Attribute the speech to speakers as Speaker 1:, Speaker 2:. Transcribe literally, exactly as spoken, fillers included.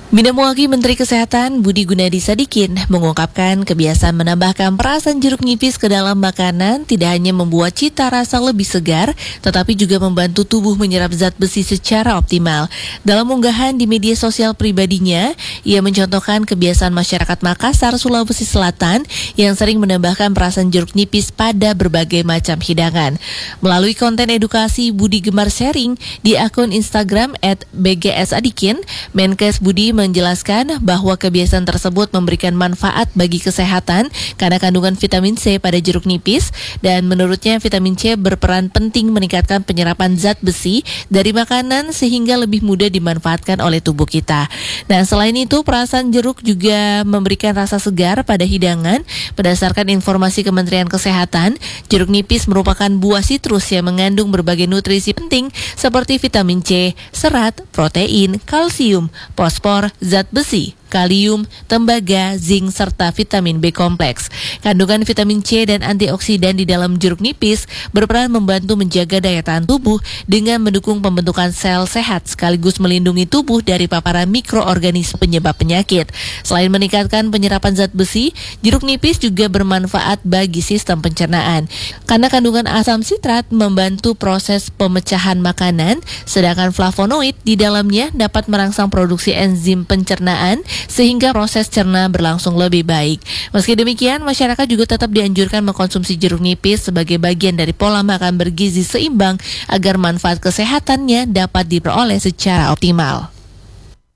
Speaker 1: Minamwaki Menteri Kesehatan Budi Gunadi Sadikin mengungkapkan kebiasaan menambahkan perasan jeruk nipis ke dalam makanan tidak hanya membuat cita rasa lebih segar, tetapi juga membantu tubuh menyerap zat besi secara optimal. Dalam unggahan di media sosial pribadinya, ia mencontohkan kebiasaan masyarakat Makassar, Sulawesi Selatan yang sering menambahkan perasan jeruk nipis pada berbagai macam hidangan. Melalui konten edukasi, Budi gemar sharing di akun Instagram et b g s adikin, Menkes Budi menjelaskan bahwa kebiasaan tersebut memberikan manfaat bagi kesehatan karena kandungan vitamin C pada jeruk nipis, dan menurutnya vitamin C berperan penting meningkatkan penyerapan zat besi dari makanan sehingga lebih mudah dimanfaatkan oleh tubuh kita. Nah, selain itu perasan jeruk juga memberikan rasa segar pada hidangan. Berdasarkan informasi Kementerian Kesehatan, jeruk nipis merupakan buah sitrus yang mengandung berbagai nutrisi penting seperti vitamin C, serat, protein, kalsium, fosfor, zat besi, kalium, tembaga, zinc, serta vitamin B kompleks. Kandungan vitamin C dan antioksidan di dalam jeruk nipis berperan membantu menjaga daya tahan tubuh dengan mendukung pembentukan sel sehat sekaligus melindungi tubuh dari paparan mikroorganisme penyebab penyakit. Selain meningkatkan penyerapan zat besi, jeruk nipis juga bermanfaat bagi sistem pencernaan. Karena kandungan asam sitrat membantu proses pemecahan makanan, sedangkan flavonoid di dalamnya dapat merangsang produksi enzim pencernaan sehingga proses cerna berlangsung lebih baik. Meski demikian, masyarakat juga tetap dianjurkan mengkonsumsi jeruk nipis sebagai bagian dari pola makan bergizi seimbang agar manfaat kesehatannya dapat diperoleh secara optimal.